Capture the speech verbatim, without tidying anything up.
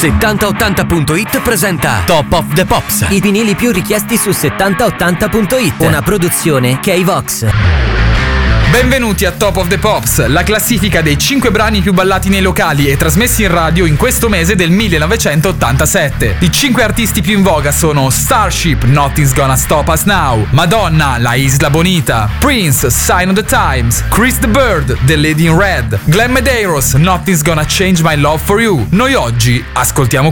settanta ottanta punto it presenta Top of the Pops. I vinili più richiesti su settanta ottanta punto it. Una produzione K-Vox. Benvenuti a Top of the Pops, la classifica dei cinque brani più ballati nei locali e trasmessi in radio in questo mese del millenovecentottantasette. I cinque artisti più in voga sono Starship, Nothing's Gonna Stop Us Now, Madonna, La Isla Bonita, Prince, Sign of the Times, Chris the Bird, The Lady in Red, Glenn Medeiros, Nothing's Gonna Change My Love for You. Noi oggi ascoltiamo